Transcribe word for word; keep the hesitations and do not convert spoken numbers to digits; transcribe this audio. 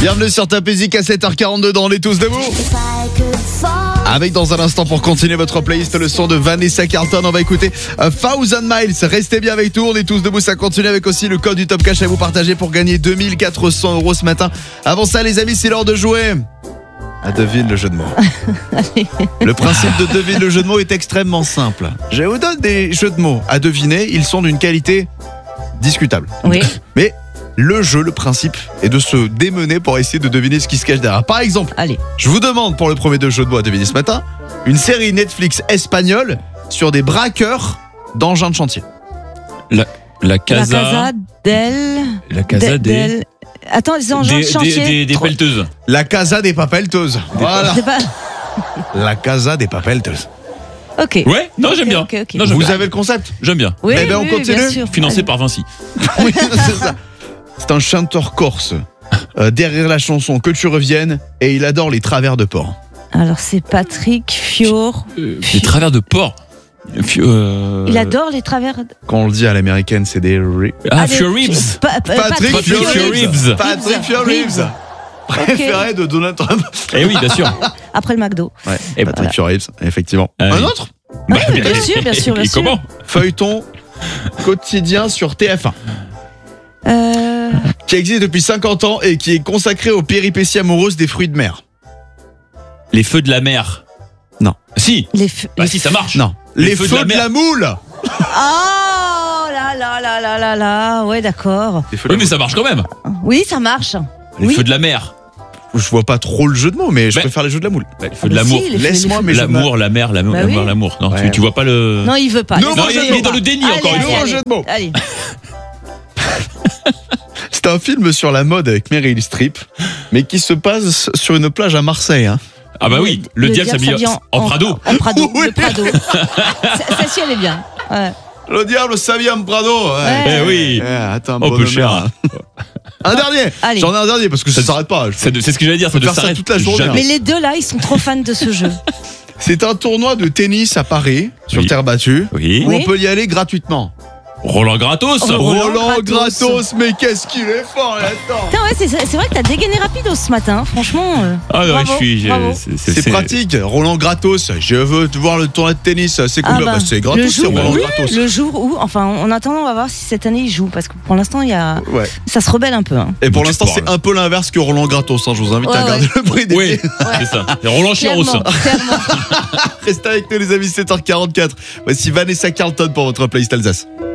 Bienvenue sur Top Music à sept heures quarante-deux dans Les Tous Debout. Avec dans un instant pour continuer votre playlist le son de Vanessa Carlton. On va écouter A Thousand Miles. Restez bien avec nous, on est tous debout. Ça continue avec aussi le code du Top Cash à vous partager pour gagner deux mille quatre cents euros ce matin. Avant ça les amis, c'est l'heure de jouer à Devine le jeu de mots. Le principe de Devine le jeu de mots est extrêmement simple. Je vous donne des jeux de mots à deviner. Ils sont d'une qualité discutable. Oui. Mais le jeu, le principe est de se démener pour essayer de deviner ce qui se cache derrière. Par exemple, Allez. je vous demande pour le premier de jeu de mots à deviner ce matin une série Netflix espagnole sur des braqueurs d'engins de chantier. La, la Casa. La Casa del... La Casa de- des. del- Attends, les engins Des, de chantier. des, des, des Trop- pelleteuses. La Casa des Papelteuses. Voilà. C'est pas... La Casa des Papelteuses. Ok. Ouais, non, Ok, j'aime bien. ok, ok. Non, j'aime Vous bien. avez le concept? J'aime bien. Oui, Eh ben, on oui, continue. bien sûr. Financé Allez. par Vinci. Oui, c'est ça. C'est un chanteur corse. Euh, derrière la chanson Que tu reviennes, et il adore les travers de port. Alors, c'est Patrick Fior. Euh, des travers de porc. Fi- euh, Il adore les travers... Quand on le dit à l'américaine, c'est des... ri- Ah, Allez, Fior Reeves. Pa- pa- Patrick Patrick Fior Fior Reeves. Reeves. Patrick Fior Reeves. Reeves. Préféré de Donald Trump. Eh oui, bien sûr. Après le McDo. Ouais, Et Patrick voilà. Fior Reeves, effectivement. Ah Un oui. autre Bah, oui, bien sûr, bien sûr, bien Et sûr. comment feuilleton quotidien sur T F un. Euh... Qui existe depuis cinquante ans et qui est consacré aux péripéties amoureuses des fruits de mer. Les feux de la mer. Non. Si. Les feux... Bah les si, ça marche. Non. Les Les, feux feux, de la de, mer. la moule. Oh là là là là là là. Ouais, d'accord. Les feux de Oui, la mais ça marche quand même. Oui, ça marche. Les Oui. feux de la mer. moule. Je vois pas trop le jeu de mots, mais je Mais- préfère les jeux de la moule. Bah, les Ah, feux de mais l'amour. si, les feux- Laisse-moi, les feux- mais je L'amour, la mer, l'amour, Bah l'amour, oui. l'amour. Non, Ouais. tu, tu vois pas le. Non, il veut pas. Non, Laisse- non, il, jeu il de est dans mots. le déni Allez, encore une allez, fois. Un allez. jeu de mots. Allez. C'est un film sur la mode avec Meryl Streep, mais qui se passe sur une plage à Marseille. Hein. Ah bah oui, le, diable s'habille en, en Prado. En Prado, Oui. le Prado. Ça- Celle-ci, elle est bien. Ouais. Le diable s'habille en Prado. Ouais. Eh oui. Eh, attends, Oh, peu bonhomme, cher. hein. Un dernier. Allez. J'en ai un dernier parce que ça s'arrête pas. Je- Ça de- C'est ce que j'allais dire, ça Faut ne faire ça s'arrête toute la journée, jamais. Mais les deux là, ils sont trop fans de ce jeu. C'est un tournoi de tennis à Paris, sur Oui. terre battue, Oui. où Oui. on peut y aller gratuitement. Roland Gratos. Oh. Roland, Roland Gratos. Gratos. mais qu'est-ce qu'il est fort là-dedans. Putain, ouais, c'est c'est vrai que t'as dégainé rapido ce matin, franchement. euh, Ah non, bravo, je suis. j'ai- bravo. C'est pratique, Roland Gratos. Je veux te voir le tournoi de tennis. C'est Ah combien bah, bah, c'est le gratos, c'est jour, Roland où, Gratos. le jour où, enfin, en attendant, on va voir si cette année il joue, parce que pour l'instant, il y a, Ouais. ça se rebelle un peu. Hein. Et pour Tu l'instant, parles. c'est un peu l'inverse que Roland Gratos. hein. Je vous invite Ouais, à regarder le prix des Oui, billets. c'est ça. C'est Roland Chiros. Clairement, clairement. Restez avec nous, les amis, sept heures quarante-quatre. Voici Vanessa Carlton pour votre playlist Alsace.